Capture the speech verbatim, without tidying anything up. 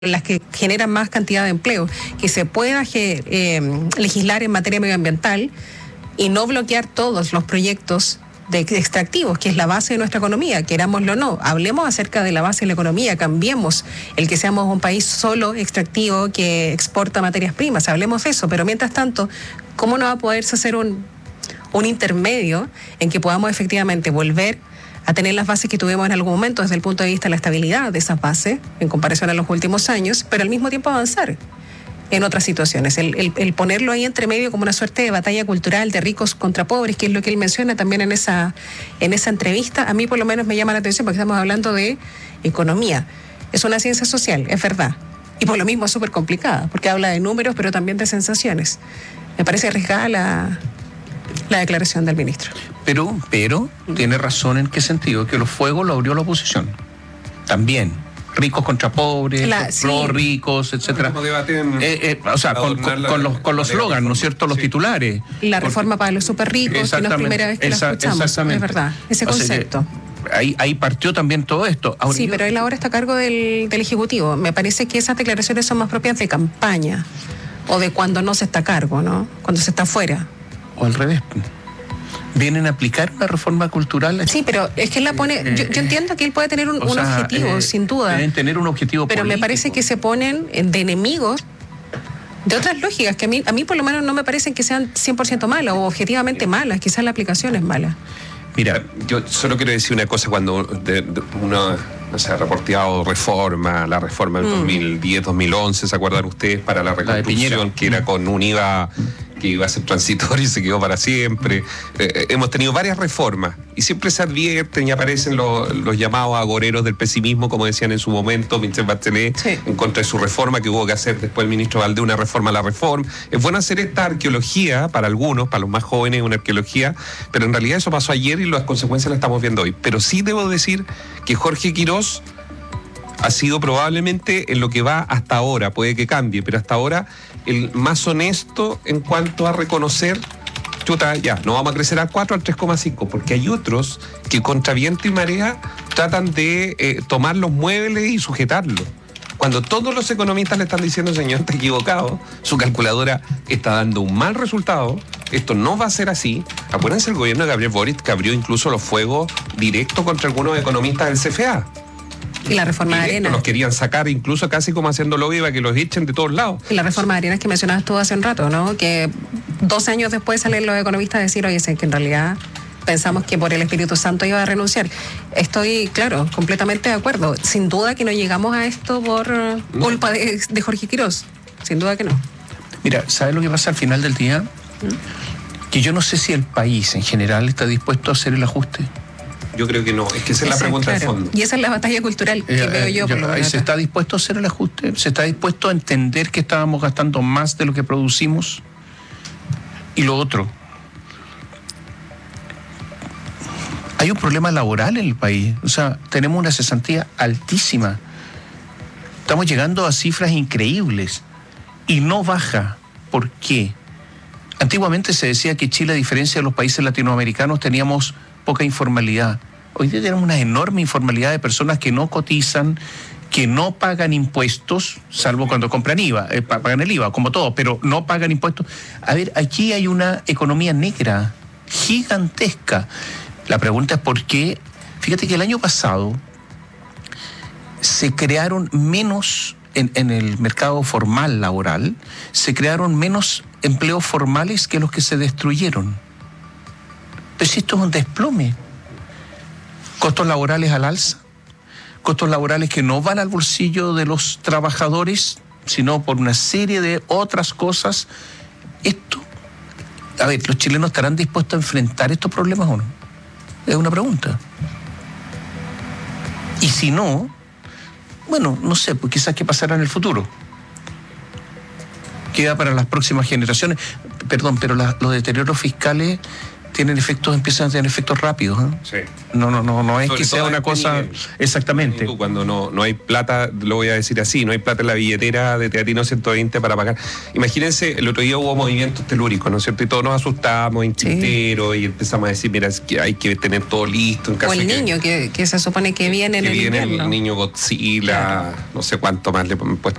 las que generan más cantidad de empleo, que se pueda eh, legislar en materia medioambiental y no bloquear todos los proyectos de extractivos, que es la base de nuestra economía, querámoslo o no. Hablemos acerca de la base de la economía, cambiemos el que seamos un país solo extractivo que exporta materias primas, hablemos de eso, pero mientras tanto, ¿cómo no va a poderse hacer un, un intermedio en que podamos efectivamente volver a tener las bases que tuvimos en algún momento desde el punto de vista de la estabilidad de esas bases en comparación a los últimos años, pero al mismo tiempo avanzar en otras situaciones? El, el, el ponerlo ahí entre medio como una suerte de batalla cultural de ricos contra pobres, que es lo que él menciona también en esa, en esa entrevista, a mí por lo menos me llama la atención porque estamos hablando de economía. Es una ciencia social, es verdad, y por lo mismo es súper complicada, porque habla de números pero también de sensaciones. Me parece arriesgada la, la declaración del ministro. Pero, pero, tiene razón en qué sentido, que los fuegos lo abrió la oposición. También. Ricos contra pobres, la, los sí. ricos, etcétera. Eh, eh, o sea, con, con, con los con los slogans, ¿no es cierto? Los sí. titulares. La reforma para los súper ricos, que no es primera vez que esa, la escuchamos. Exactamente. Es verdad, ese concepto. O sea, ahí, ahí partió también todo esto. Ahora, sí, yo... pero él ahora está a cargo del, del Ejecutivo. Me parece que esas declaraciones son más propias de campaña o de cuando no se está a cargo, ¿no? Cuando se está fuera. O al revés. ¿Vienen a aplicar una reforma cultural? Sí, pero es que él la pone... Yo, yo entiendo que él puede tener un, un sea, objetivo, eh, sin duda. Deben tener un objetivo pero político. Me parece que se ponen de enemigos de otras lógicas, que a mí, a mí por lo menos no me parecen que sean cien por ciento malas o objetivamente malas, quizás la aplicación es mala. Mira, yo solo quiero decir una cosa, cuando de, de uno no sé, ha reporteado reforma, la reforma del mm. dos mil diez, dos mil once, ¿se acuerdan ustedes? Para la reconstrucción, la que era con un I V A que iba a ser transitorio y se quedó para siempre. Eh, hemos tenido varias reformas y siempre se advierten y aparecen los, los llamados agoreros del pesimismo, como decían en su momento Michelle Bachelet, sí. en contra de su reforma que hubo que hacer después el ministro Valdés, una reforma a la reforma. Es bueno hacer esta arqueología para algunos, para los más jóvenes, una arqueología, pero en realidad eso pasó ayer y las consecuencias las estamos viendo hoy. Pero sí debo decir que Jorge Quirós ha sido probablemente en lo que va hasta ahora, puede que cambie, pero hasta ahora el más honesto en cuanto a reconocer, chuta, ya, no vamos a crecer al cuatro, al tres coma cinco, porque hay otros que contra viento y marea tratan de eh, tomar los muebles y sujetarlos. Cuando todos los economistas le están diciendo, señor, está equivocado, su calculadora está dando un mal resultado, esto no va a ser así. Acuérdense el gobierno de Gabriel Boric que abrió incluso los fuegos directos contra algunos economistas del C F A. Y la reforma de Arenas. Los querían sacar incluso casi como haciendo lobby para que los echen de todos lados. Y la reforma de Arenas que mencionabas tú hace un rato, ¿no? Que dos años después salen los economistas a decir, oye, sé que en realidad pensamos que por el Espíritu Santo iba a renunciar. Estoy, claro, completamente de acuerdo. Sin duda que no llegamos a esto por no. culpa de, de Jorge Quirós. Sin duda que no. Mira, ¿sabes lo que pasa al final del día? ¿Mm? Que yo no sé si el país en general está dispuesto a hacer el ajuste. Yo creo que no, es que esa es la pregunta claro. de fondo. Y esa es la batalla cultural que eh, veo yo. yo por lo ¿Se está dispuesto a hacer el ajuste? ¿Se está dispuesto a entender que estábamos gastando más de lo que producimos? Y lo otro, hay un problema laboral en el país. O sea, tenemos una cesantía altísima. Estamos llegando a cifras increíbles y no baja. ¿Por qué? Antiguamente se decía que Chile, a diferencia de los países latinoamericanos, teníamos poca informalidad. Hoy día tenemos una enorme informalidad de personas que no cotizan, que no pagan impuestos, salvo cuando compran I V A, eh, pagan el I V A, como todo, pero no pagan impuestos. A ver, aquí hay una economía negra gigantesca. La pregunta es por qué. Fíjate que el año pasado se crearon menos, en, en el mercado formal laboral, se crearon menos empleos formales que los que se destruyeron. Pero si esto es un desplome, costos laborales al alza, costos laborales que no van al bolsillo de los trabajadores, sino por una serie de otras cosas. Esto, a ver, ¿los chilenos estarán dispuestos a enfrentar estos problemas o no? Es una pregunta. Y si no, bueno, no sé, pues quizás qué pasará en el futuro. Queda para las próximas generaciones. Perdón, pero la, los deterioros fiscales tienen efectos, empiezan a tener efectos rápidos. ¿eh? Sí. No, no, no, no es Sobre que sea una este cosa nivel. exactamente. Tú, cuando no, no hay plata, lo voy a decir así, no hay plata en la billetera de Teatino ciento veinte para pagar. Imagínense, el otro día hubo movimientos telúricos, ¿no es cierto? Y todos nos asustamos en Quintero, sí. y empezamos a decir, mira, es que hay que tener todo listo en caso o el de niño que, que, que se supone que viene que en el viene invierno. el niño Godzilla, claro. no sé cuánto más le han puesto